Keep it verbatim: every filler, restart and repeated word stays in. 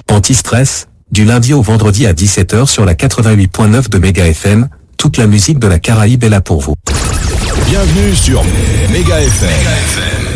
Anti-stress, du lundi au vendredi à dix-sept heures sur la quatre-vingt-huit point neuf de Méga F M, toute la musique de la Caraïbe est là pour vous. Bienvenue sur Méga F M.